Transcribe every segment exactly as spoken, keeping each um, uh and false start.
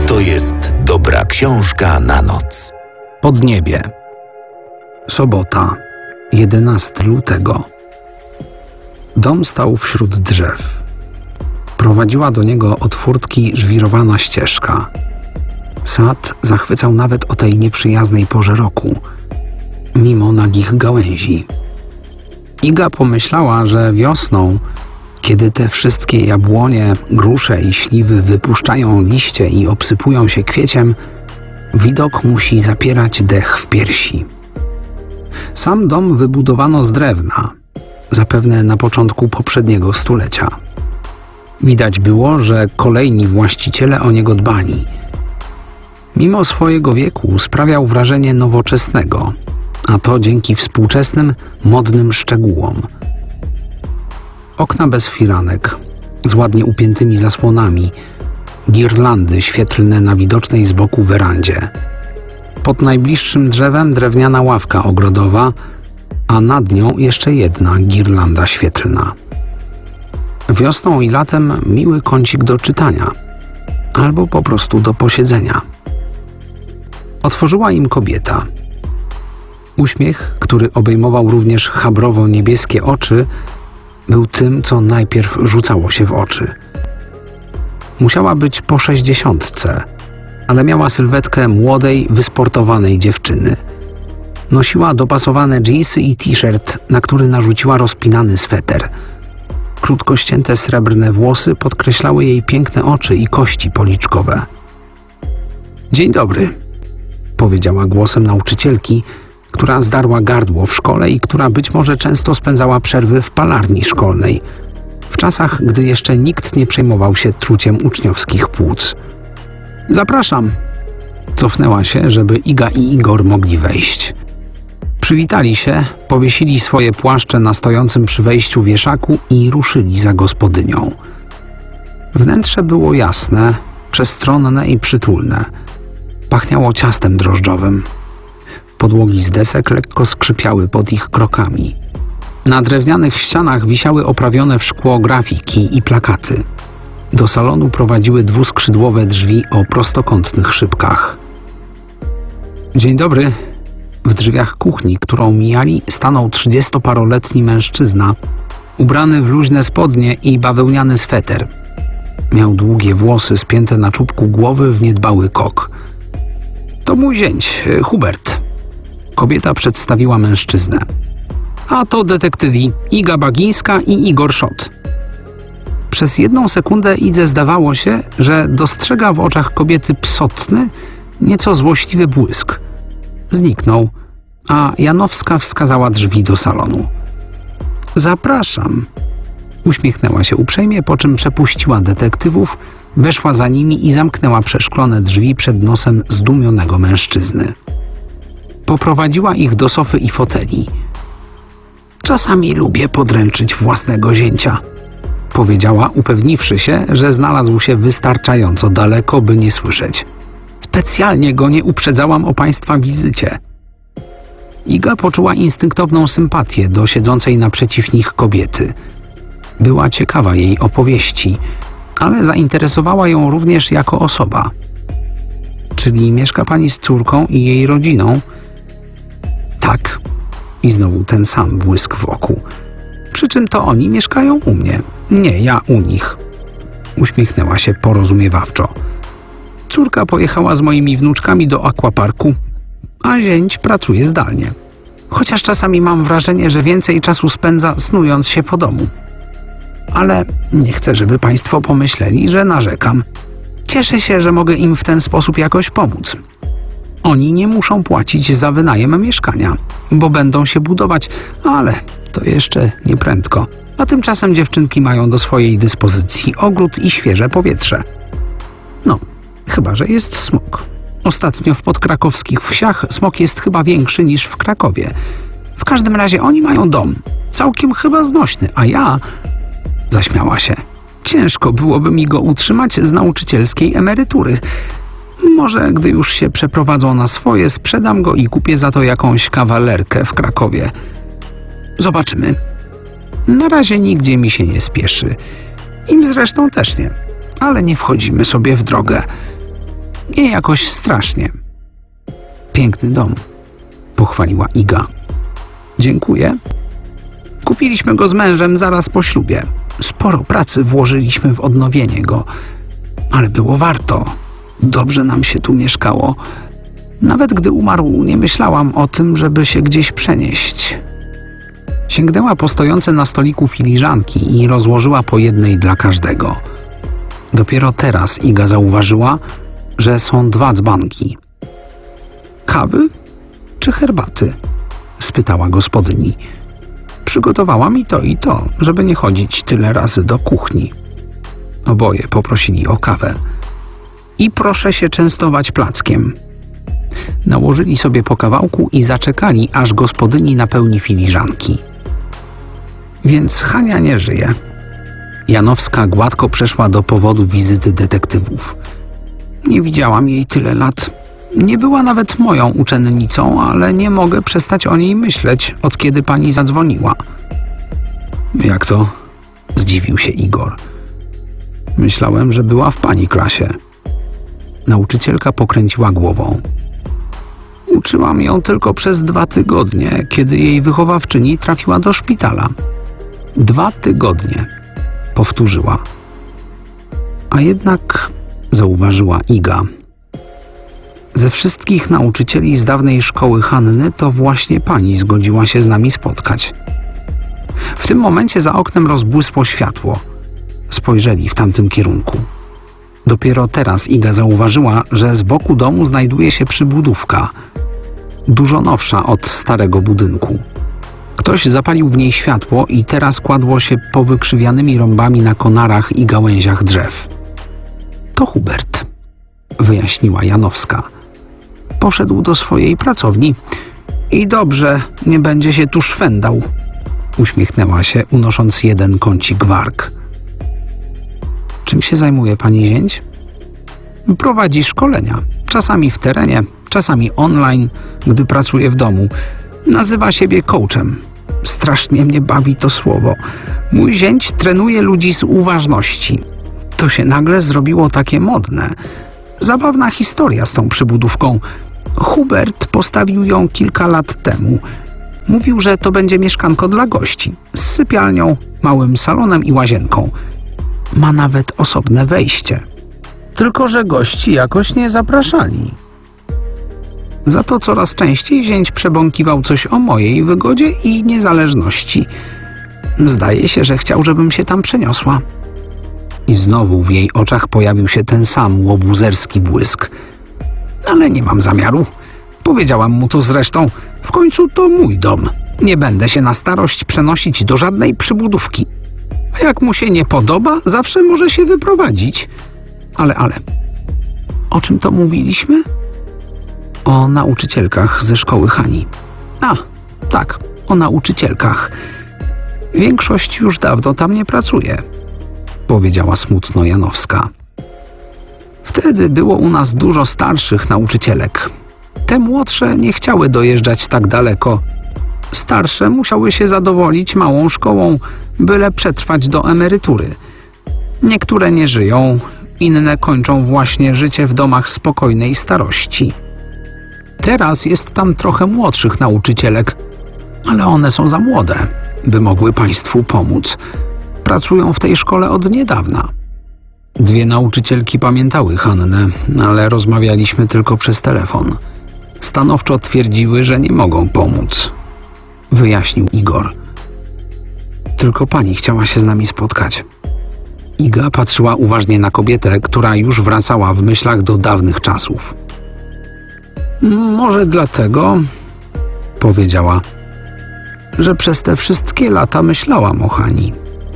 To jest dobra książka na noc. Podniebie. Sobota, jedenastego lutego. Dom stał wśród drzew. Prowadziła do niego od furtki żwirowana ścieżka. Sad zachwycał nawet o tej nieprzyjaznej porze roku, mimo nagich gałęzi. Iga pomyślała, że wiosną, kiedy te wszystkie jabłonie, grusze i śliwy wypuszczają liście i obsypują się kwieciem, widok musi zapierać dech w piersi. Sam dom wybudowano z drewna, zapewne na początku poprzedniego stulecia. Widać było, że kolejni właściciele o niego dbali. Mimo swojego wieku sprawiał wrażenie nowoczesnego, a to dzięki współczesnym, modnym szczegółom. Okna bez firanek, z ładnie upiętymi zasłonami, girlandy świetlne na widocznej z boku werandzie. Pod najbliższym drzewem drewniana ławka ogrodowa, a nad nią jeszcze jedna girlanda świetlna. Wiosną i latem miły kącik do czytania, albo po prostu do posiedzenia. Otworzyła im kobieta. Uśmiech, który obejmował również chabrowo-niebieskie oczy, był tym, co najpierw rzucało się w oczy. Musiała być po sześćdziesiątce, ale miała sylwetkę młodej, wysportowanej dziewczyny. Nosiła dopasowane dżinsy i t-shirt, na który narzuciła rozpinany sweter. Krótko ścięte srebrne włosy podkreślały jej piękne oczy i kości policzkowe. „Dzień dobry”, powiedziała głosem nauczycielki, która zdarła gardło w szkole i która być może często spędzała przerwy w palarni szkolnej, w czasach, gdy jeszcze nikt nie przejmował się truciem uczniowskich płuc. „Zapraszam”. Cofnęła się, żeby Iga i Igor mogli wejść. Przywitali się, powiesili swoje płaszcze na stojącym przy wejściu wieszaku i ruszyli za gospodynią. Wnętrze było jasne, przestronne i przytulne. Pachniało ciastem drożdżowym. Podłogi z desek lekko skrzypiały pod ich krokami. Na drewnianych ścianach wisiały oprawione w szkło grafiki i plakaty. Do salonu prowadziły dwuskrzydłowe drzwi o prostokątnych szybkach. „Dzień dobry”. W drzwiach kuchni, którą mijali, stanął trzydziestoparoletni mężczyzna, ubrany w luźne spodnie i bawełniany sweter. Miał długie włosy spięte na czubku głowy w niedbały kok. „To mój zięć, Hubert”. Kobieta przedstawiła mężczyznę. „A to detektywi Iga Bagińska i Igor Szot”. Przez jedną sekundę Idze zdawało się, że dostrzega w oczach kobiety psotny, nieco złośliwy błysk. Zniknął, a Janowska wskazała drzwi do salonu. „Zapraszam”. Uśmiechnęła się uprzejmie, po czym przepuściła detektywów, weszła za nimi i zamknęła przeszklone drzwi przed nosem zdumionego mężczyzny. Poprowadziła ich do sofy i foteli. „Czasami lubię podręczyć własnego zięcia”, powiedziała, upewniwszy się, że znalazł się wystarczająco daleko, by nie słyszeć. „Specjalnie go nie uprzedzałam o państwa wizycie”. Iga poczuła instynktowną sympatię do siedzącej naprzeciw nich kobiety. Była ciekawa jej opowieści, ale zainteresowała ją również jako osoba. „Czyli mieszka pani z córką i jej rodziną?” „Tak”. I znowu ten sam błysk w oku. „Przy czym to oni mieszkają u mnie, nie ja u nich”. Uśmiechnęła się porozumiewawczo. „Córka pojechała z moimi wnuczkami do aquaparku, a zięć pracuje zdalnie. Chociaż czasami mam wrażenie, że więcej czasu spędza snując się po domu. Ale nie chcę, żeby państwo pomyśleli, że narzekam. Cieszę się, że mogę im w ten sposób jakoś pomóc. Oni nie muszą płacić za wynajem mieszkania, bo będą się budować, ale to jeszcze nie prędko. A tymczasem dziewczynki mają do swojej dyspozycji ogród i świeże powietrze. No, chyba że jest smok. Ostatnio w podkrakowskich wsiach smok jest chyba większy niż w Krakowie. W każdym razie oni mają dom, całkiem chyba znośny, a ja...” Zaśmiała się. „Ciężko byłoby mi go utrzymać z nauczycielskiej emerytury. Może gdy już się przeprowadzą na swoje, sprzedam go i kupię za to jakąś kawalerkę w Krakowie. Zobaczymy. Na razie nigdzie mi się nie spieszy. Im zresztą też nie. Ale nie wchodzimy sobie w drogę”. Nie jakoś strasznie. Piękny dom, pochwaliła Iga. Dziękuję. Kupiliśmy go z mężem zaraz po ślubie. Sporo pracy włożyliśmy w odnowienie go, ale było warto. Dobrze nam się tu mieszkało. Nawet gdy umarł, nie myślałam o tym, żeby się gdzieś przenieść. Sięgnęła po stojące na stoliku filiżanki i rozłożyła po jednej dla każdego. Dopiero teraz Iga zauważyła, że są dwa dzbanki. Kawy czy herbaty? Spytała gospodyni. Przygotowała mi to i to, żeby nie chodzić tyle razy do kuchni. Oboje poprosili o kawę. I proszę się częstować plackiem. Nałożyli sobie po kawałku i zaczekali, aż gospodyni napełni filiżanki. Więc Hania nie żyje. Janowska gładko przeszła do powodu wizyty detektywów. Nie widziałam jej tyle lat. Nie była nawet moją uczennicą, ale nie mogę przestać o niej myśleć, od kiedy pani zadzwoniła. Jak to? Zdziwił się Igor. Myślałem, że była w pani klasie. Nauczycielka pokręciła głową. Uczyłam ją tylko przez dwa tygodnie, kiedy jej wychowawczyni trafiła do szpitala. Dwa tygodnie, powtórzyła. A jednak, zauważyła Iga, ze wszystkich nauczycieli z dawnej szkoły Hanny to właśnie pani zgodziła się z nami spotkać. W tym momencie za oknem rozbłysło światło. Spojrzeli w tamtym kierunku. Dopiero teraz Iga zauważyła, że z boku domu znajduje się przybudówka, dużo nowsza od starego budynku. Ktoś zapalił w niej światło i teraz kładło się powykrzywianymi rąbami na konarach i gałęziach drzew. To Hubert, wyjaśniła Janowska. Poszedł do swojej pracowni i dobrze, nie będzie się tu szwendał. Uśmiechnęła się, unosząc jeden kącik warg. Czym się zajmuje pani zięć? Prowadzi szkolenia, czasami w terenie, czasami online, gdy pracuje w domu. Nazywa siebie coachem. Strasznie mnie bawi to słowo. Mój zięć trenuje ludzi z uważności. To się nagle zrobiło takie modne. Zabawna historia z tą przybudówką. Hubert postawił ją kilka lat temu. Mówił, że to będzie mieszkanko dla gości, z sypialnią, małym salonem i łazienką. Ma nawet osobne wejście. Tylko że gości jakoś nie zapraszali. Za to coraz częściej zięć przebąkiwał coś o mojej wygodzie i niezależności. Zdaje się, że chciał, żebym się tam przeniosła. I znowu w jej oczach pojawił się ten sam łobuzerski błysk. Ale nie mam zamiaru. Powiedziałam mu to zresztą. W końcu to mój dom. Nie będę się na starość przenosić do żadnej przybudówki. A jak mu się nie podoba, zawsze może się wyprowadzić. Ale, ale... O czym to mówiliśmy? O nauczycielkach ze szkoły Hani. A, tak, o nauczycielkach. Większość już dawno tam nie pracuje, powiedziała smutno Janowska. Wtedy było u nas dużo starszych nauczycielek. Te młodsze nie chciały dojeżdżać tak daleko. Starsze musiały się zadowolić małą szkołą, byle przetrwać do emerytury. Niektóre nie żyją, inne kończą właśnie życie w domach spokojnej starości. Teraz jest tam trochę młodszych nauczycielek, ale one są za młode, by mogły państwu pomóc. Pracują w tej szkole od niedawna. Dwie nauczycielki pamiętały Hannę, ale rozmawialiśmy tylko przez telefon. Stanowczo twierdziły, że nie mogą pomóc, wyjaśnił Igor. Tylko pani chciała się z nami spotkać. Iga patrzyła uważnie na kobietę, która już wracała w myślach do dawnych czasów. Może dlatego, powiedziała, że przez te wszystkie lata myślałam o Hani.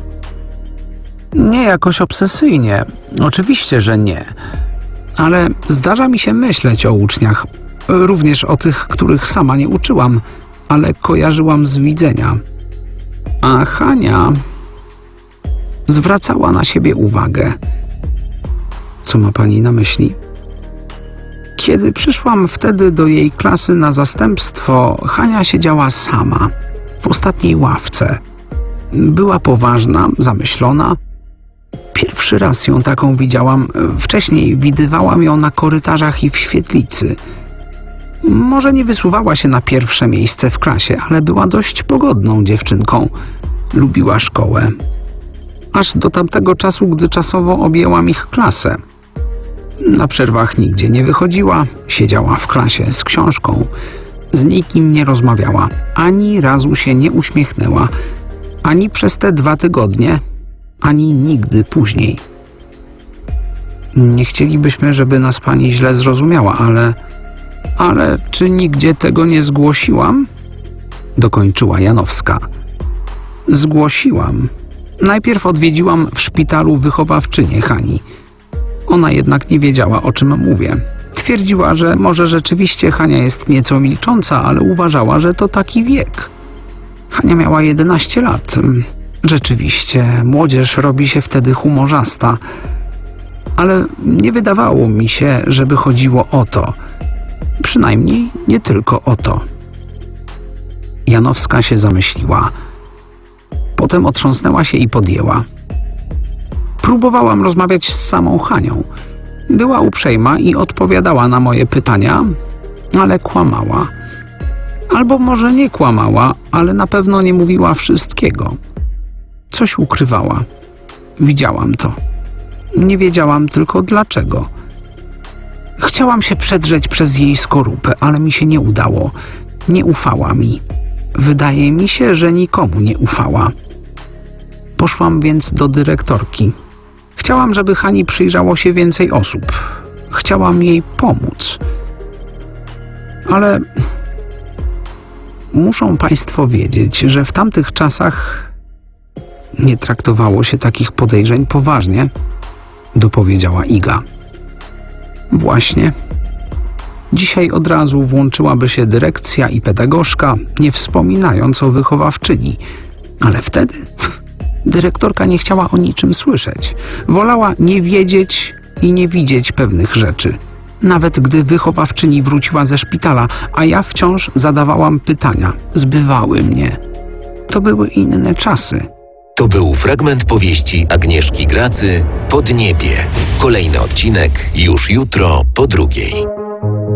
Nie jakoś obsesyjnie, oczywiście, że nie. Ale zdarza mi się myśleć o uczniach, również o tych, których sama nie uczyłam, ale kojarzyłam z widzenia. A Hania zwracała na siebie uwagę. Co ma pani na myśli? Kiedy przyszłam wtedy do jej klasy na zastępstwo, Hania siedziała sama, w ostatniej ławce. Była poważna, zamyślona. Pierwszy Pierwszy raz ją taką widziałam. Wcześniej widywałam ją na korytarzach i w świetlicy. Może nie wysuwała się na pierwsze miejsce w klasie, ale była dość pogodną dziewczynką. Lubiła szkołę. Aż do tamtego czasu, gdy czasowo objęłam ich klasę. Na przerwach nigdzie nie wychodziła, siedziała w klasie z książką. Z nikim nie rozmawiała, ani razu się nie uśmiechnęła, ani przez te dwa tygodnie, ani nigdy później. Nie chcielibyśmy, żeby nas pani źle zrozumiała, ale... Ale czy nigdzie tego nie zgłosiłam? Dokończyła Janowska. Zgłosiłam. Najpierw odwiedziłam w szpitalu wychowawczynię Hani. Ona jednak nie wiedziała, o czym mówię. Twierdziła, że może rzeczywiście Hania jest nieco milcząca, ale uważała, że to taki wiek. Hania miała jedenaście lat. Rzeczywiście, młodzież robi się wtedy humorzasta. Ale nie wydawało mi się, żeby chodziło o to. Przynajmniej nie tylko o to. Janowska się zamyśliła. Potem otrząsnęła się i podjęła. Próbowałam rozmawiać z samą Hanią. Była uprzejma i odpowiadała na moje pytania, ale kłamała. Albo może nie kłamała, ale na pewno nie mówiła wszystkiego. Coś ukrywała. Widziałam to. Nie wiedziałam tylko dlaczego. Chciałam się przedrzeć przez jej skorupę, ale mi się nie udało. Nie ufała mi. Wydaje mi się, że nikomu nie ufała. Poszłam więc do dyrektorki. Chciałam, żeby Hani przyjrzało się więcej osób. Chciałam jej pomóc. Ale muszą państwo wiedzieć, że w tamtych czasach nie traktowało się takich podejrzeń poważnie, dopowiedziała Iga. Właśnie. Dzisiaj od razu włączyłaby się dyrekcja i pedagogzka, nie wspominając o wychowawczyni. Ale wtedy dyrektorka nie chciała o niczym słyszeć. Wolała nie wiedzieć i nie widzieć pewnych rzeczy. Nawet gdy wychowawczyni wróciła ze szpitala, a ja wciąż zadawałam pytania. Zbywały mnie. To były inne czasy. To był fragment powieści Agnieszki Gracy Podniebie. Kolejny odcinek już jutro po drugiej.